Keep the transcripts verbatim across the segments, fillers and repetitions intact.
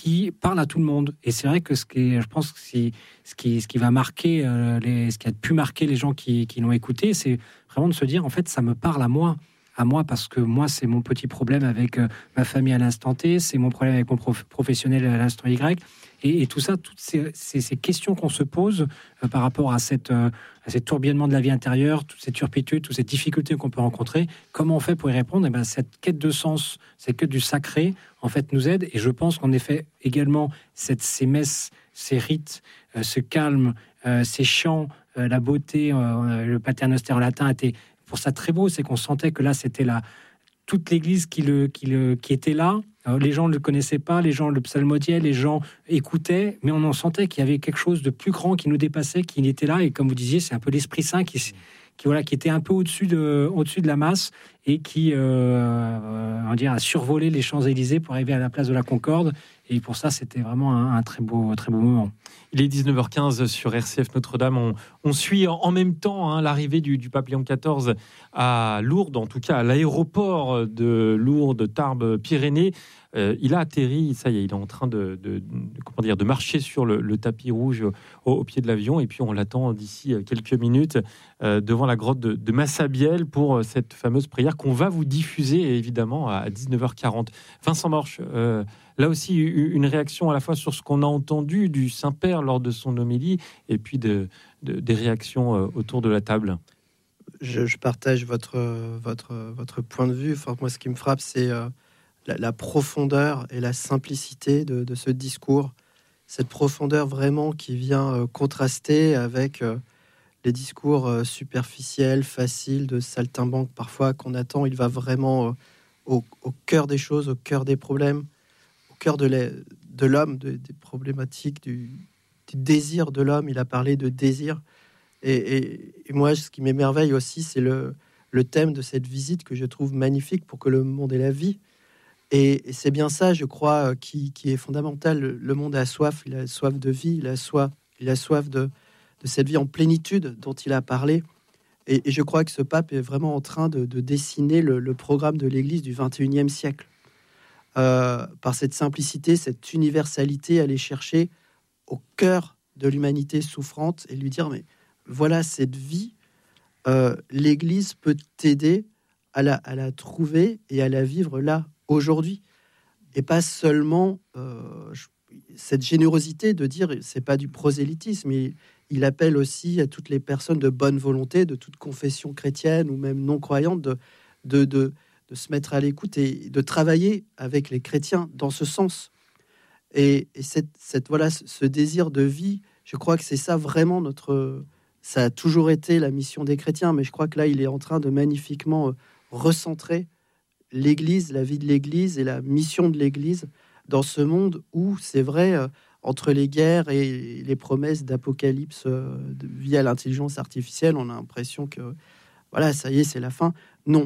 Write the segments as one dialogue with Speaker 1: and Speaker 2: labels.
Speaker 1: qui parle à tout le monde. Et c'est vrai que ce qui, je pense que c'est, ce qui, ce qui va marquer, euh, les, ce qui a pu marquer les gens qui, qui l'ont écouté, c'est vraiment de se dire, en fait, ça me parle à moi. à moi, parce que moi, c'est mon petit problème avec euh, ma famille à l'instant T, c'est mon problème avec mon prof- professionnel à l'instant Y, et, et tout ça, toutes ces, ces, ces questions qu'on se pose euh, par rapport à, cette, euh, à cet tourbillonnement de la vie intérieure, toutes ces turpitudes, toutes ces difficultés qu'on peut rencontrer, comment on fait pour y répondre? Et ben, cette quête de sens, cette quête du sacré, en fait, nous aide, et je pense qu'en effet, également, cette, ces messes, ces rites, euh, ce calme, euh, ces chants, euh, la beauté, euh, le paternoster en latin était pour ça très beau, c'est qu'on sentait que là, c'était la, toute l'Église qui, le, qui, le, qui était là. Alors, les gens ne le connaissaient pas, les gens le psalmodiaient, les gens écoutaient, mais on en sentait qu'il y avait quelque chose de plus grand qui nous dépassait, qui était là. Et comme vous disiez, c'est un peu l'Esprit Saint qui, qui, voilà, qui était un peu au-dessus de, au-dessus de la masse et qui euh, euh, on dirait, a survolé les Champs-Élysées pour arriver à la place de la Concorde. Et pour ça, c'était vraiment un, un très beau, très beau moment.
Speaker 2: Il est dix-neuf heures quinze sur R C F Notre-Dame. On, on suit en même temps hein, l'arrivée du, du pape Léon quatorze à Lourdes, en tout cas à l'aéroport de Lourdes, Tarbes, Pyrénées. Euh, il a atterri, ça y est, il est en train de, de, de, comment dire, de marcher sur le, le tapis rouge au, au pied de l'avion. Et puis on l'attend d'ici quelques minutes euh, devant la grotte de, de Massabielle pour cette fameuse prière qu'on va vous diffuser évidemment à dix-neuf heures quarante. Vincent Morche, euh, là aussi une réaction à la fois sur ce qu'on a entendu du Saint-Père lors de son homélie et puis de, de, des réactions euh, autour de la table.
Speaker 3: Je, je partage votre, votre, votre point de vue. Enfin, moi, ce qui me frappe, c'est euh, la, la profondeur et la simplicité de, de ce discours. Cette profondeur vraiment qui vient euh, contraster avec euh, les discours euh, superficiels, faciles, de saltimbanque parfois qu'on attend. Il va vraiment euh, au, au cœur des choses, au cœur des problèmes, au cœur de, la, de l'homme, de, des problématiques, du, du désir de l'homme. Il a parlé de désir. Et, et, et moi, ce qui m'émerveille aussi, c'est le, le thème de cette visite que je trouve magnifique pour que le monde ait la vie. Et, et c'est bien ça, je crois, qui, qui est fondamental. Le, le monde a soif, il a soif de vie, il a soif, il a soif de, de cette vie en plénitude dont il a parlé. Et, et je crois que ce pape est vraiment en train de, de dessiner le, le programme de l'Église du vingt et unième siècle. Euh, par cette simplicité, cette universalité, aller chercher au cœur de l'humanité souffrante et lui dire, mais voilà cette vie, euh, l'Église peut t'aider à la, à la trouver et à la vivre là, aujourd'hui. Et pas seulement euh, je, cette générosité de dire, c'est pas du prosélytisme, il, il appelle aussi à toutes les personnes de bonne volonté, de toute confession chrétienne ou même non-croyante, de, de, de, de se mettre à l'écoute et de travailler avec les chrétiens dans ce sens. Et, et cette, cette, voilà, ce désir de vie, je crois que c'est ça vraiment notre... Ça a toujours été la mission des chrétiens, mais je crois que là, il est en train de magnifiquement euh, recentrer l'Église, la vie de l'Église et la mission de l'Église dans ce monde où, c'est vrai, euh, entre les guerres et les promesses d'apocalypse euh, de, via l'intelligence artificielle, on a l'impression que, voilà, ça y est, c'est la fin. Non.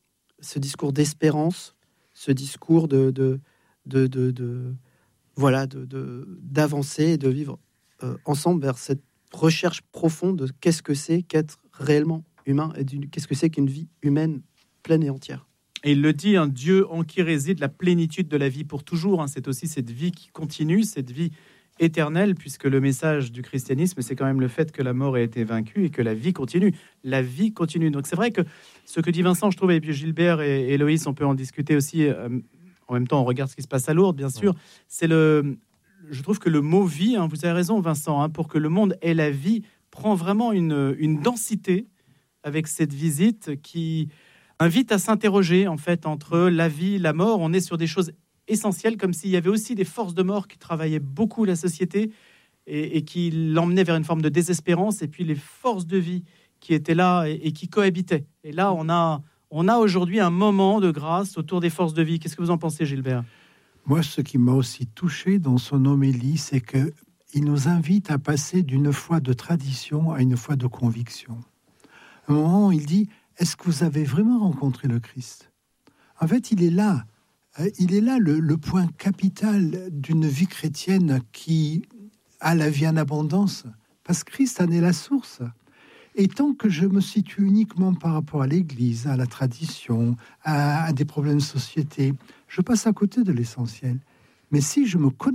Speaker 3: Ce discours d'espérance, ce discours de... de, de, de, de voilà, de, de, d'avancer et de vivre euh, ensemble vers cette recherche profonde de qu'est-ce que c'est qu'être réellement humain et d'une, qu'est-ce que c'est qu'une vie humaine pleine et entière.
Speaker 4: Et il le dit, un Dieu en qui réside la plénitude de la vie pour toujours. Hein, c'est aussi cette vie qui continue, cette vie éternelle, puisque le message du christianisme, c'est quand même le fait que la mort ait été vaincue et que la vie continue. La vie continue. Donc c'est vrai que ce que dit Vincent, je trouve, et puis Gilbert et Héloïse, on peut en discuter aussi. Euh, en même temps, on regarde ce qui se passe à Lourdes, bien sûr. Ouais. C'est le... Je trouve que le mot vie, hein, vous avez raison Vincent, hein, pour que le monde ait la vie, prend vraiment une, une densité avec cette visite qui invite à s'interroger en fait entre la vie, la mort. On est sur des choses essentielles, comme s'il y avait aussi des forces de mort qui travaillaient beaucoup la société et, et qui l'emmenaient vers une forme de désespérance, et puis les forces de vie qui étaient là et, et qui cohabitaient. Et là, on a, on a aujourd'hui un moment de grâce autour des forces de vie. Qu'est-ce que vous en pensez, Gilbert ?
Speaker 5: Moi, ce qui m'a aussi touché dans son homélie, c'est qu'il nous invite à passer d'une foi de tradition à une foi de conviction. À un moment, il dit, est-ce que vous avez vraiment rencontré le Christ ? En fait, il est là. Il est là le, le point capital d'une vie chrétienne qui a la vie en abondance, parce que Christ en est la source. Et tant que je me situe uniquement par rapport à l'Église, à la tradition, à, à des problèmes de société, je passe à côté de l'essentiel. Mais si je me connais